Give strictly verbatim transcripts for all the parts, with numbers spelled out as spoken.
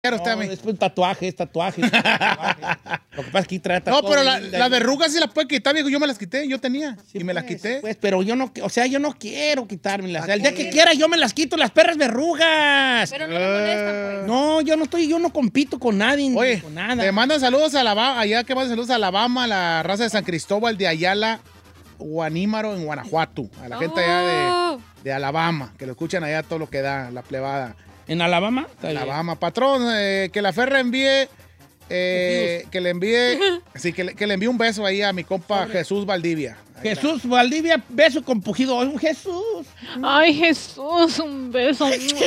No, usted a mí. Es un tatuaje, es tatuaje. Es tatuaje. Lo que pasa es que trae No, pero la, linda, la verruga sí la puede quitar, viejo. Yo me las quité, yo tenía. Sí, y me las pues, quité. Pues, pero yo no, o sea, yo no quiero quitármelas. O sea, el día qué? que quiera yo me las quito, las perras verrugas. Pero no le molestan, pues. No, yo no estoy, yo no compito con nadie, Oye, ni con nada. te mandan saludos a Alabama, allá que mandan saludos a Alabama, la raza de San Cristóbal de Ayala, Guanímaro, en Guanajuato. A la gente allá de, de Alabama, que lo escuchan allá todo lo que da, la plebada. ¿En Alabama? Está bien. Alabama. Patrón, eh, que la Ferra envíe, eh, que le envíe, sí, que le, que le envíe un beso ahí a mi compa Jesús Valdivia. Ahí Jesús Valdivia, beso con pujido. Un Jesús. Ay, Jesús, un beso.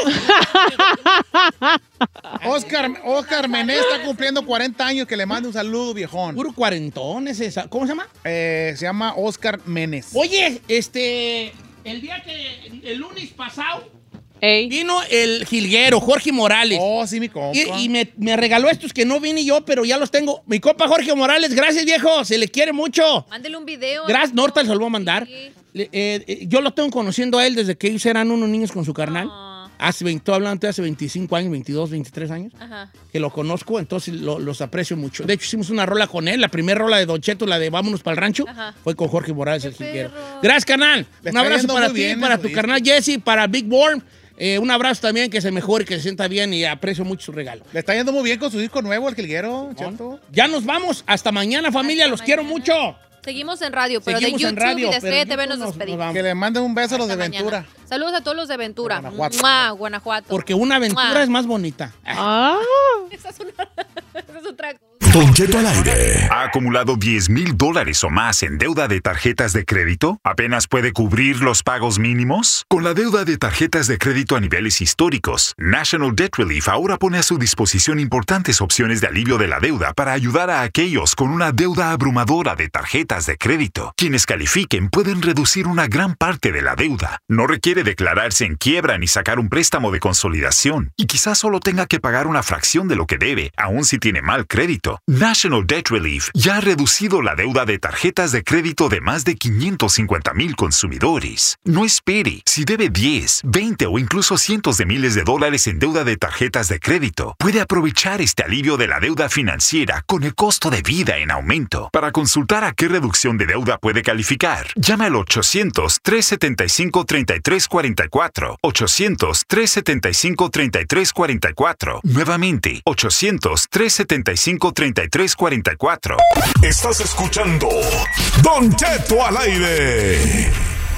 Oscar, Oscar Mené está cumpliendo cuarenta años, que le mande un saludo, viejón. Puro cuarentón ese. ¿Cómo se llama? Eh, se llama Oscar Menes. Oye, este, el día que, el lunes pasado, Ey. vino el jilguero, Jorge Morales. Oh, sí, mi compa. Y, y me, me regaló estos que no vine yo, pero ya los tengo. Mi compa Jorge Morales, gracias, viejo. Se le quiere mucho. Mándele un video. Gracias, ¿no? Norta se lo voy a mandar. Sí. Le- eh, eh, yo lo tengo conociendo a él desde que ellos eran unos niños con su carnal. Ah. Hace veinte, estoy hablando de hace veinticinco años, veintidós, veintitrés años, Ajá. que lo conozco, entonces lo- los aprecio mucho. De hecho, hicimos una rola con él. La primera rola de Don Cheto, la de Vámonos para el Rancho, Ajá. fue con Jorge Morales, el Qué jilguero. perro. Gracias, canal. Le Un está abrazo yendo para muy ti, bien para en tu su carnal Jesse, para Big Worm. Eh, un abrazo también, que se mejore, que se sienta bien y aprecio mucho su regalo. Le está yendo muy bien con su disco nuevo, el Jilguero, Cheto. Ya nos vamos. Hasta mañana, familia. Hasta los quiero mañana. mucho. Seguimos en radio, pero Seguimos de en YouTube radio, y de pero Estrella en T V YouTube nos nos- despedimos. nos vamos. Que le manden un beso a los de Hasta Ventura. mañana. Saludos a todos los de Ventura. De Guanajuato. ¡Mua! Guanajuato. Porque una aventura ¡Mua! es más bonita. Ah. Esa es, una... Esa es otra cosa. Don Cheto al aire. ¿Ha acumulado diez mil dólares o más en deuda de tarjetas de crédito? ¿Apenas puede cubrir los pagos mínimos? Con la deuda de tarjetas de crédito a niveles históricos, National Debt Relief ahora pone a su disposición importantes opciones de alivio de la deuda para ayudar a aquellos con una deuda abrumadora de tarjetas de crédito. Quienes califiquen pueden reducir una gran parte de la deuda. No requiere declararse en quiebra ni sacar un préstamo de consolidación. Y quizás solo tenga que pagar una fracción de lo que debe, aun si tiene mal crédito. National Debt Relief ya ha reducido la deuda de tarjetas de crédito de más de quinientos cincuenta mil consumidores. No espere. Si debe diez, veinte o incluso cientos de miles de dólares en deuda de tarjetas de crédito, puede aprovechar este alivio de la deuda financiera con el costo de vida en aumento. Para consultar a qué reducción de deuda puede calificar, llama al ochocientos, tres setenta y cinco, treinta y tres cuarenta y cuatro. ochocientos, tres setenta y cinco, treinta y tres cuarenta y cuatro. Nuevamente, ochocientos, tres setenta y cinco, treinta y tres cuarenta y cuatro. Estás escuchando Don Cheto al aire.